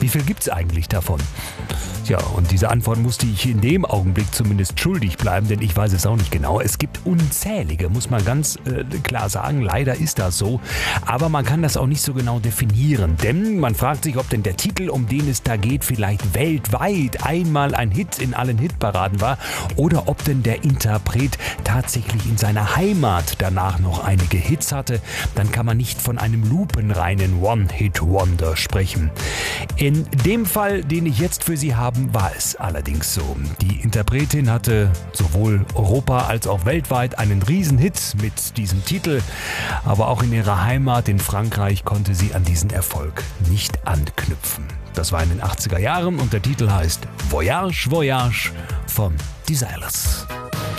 Wie viel gibt's eigentlich davon? Tja, und diese Antwort musste ich in dem Augenblick zumindest schuldig bleiben, denn ich weiß es auch nicht genau. Es gibt unzählige, muss man ganz klar sagen. Leider ist das so. Aber man kann das auch nicht so genau definieren, denn man fragt sich, ob denn der Titel, um den es da geht, vielleicht weltweit einmal ein Hit in allen Hitparaden war oder ob denn der Interpret tatsächlich in seiner Heimat danach noch einige Hits hatte. Dann kann man nicht von einem lupenreinen One-Hit-Wonder sprechen. In dem Fall, den ich jetzt für Sie habe, war es allerdings so. Die Interpretin hatte sowohl Europa als auch weltweit einen Riesenhit mit diesem Titel, aber auch in ihrer Heimat in Frankreich konnte sie an diesen Erfolg nicht anknüpfen. Das war in den 80er Jahren und der Titel heißt Voyage, Voyage von Desireless.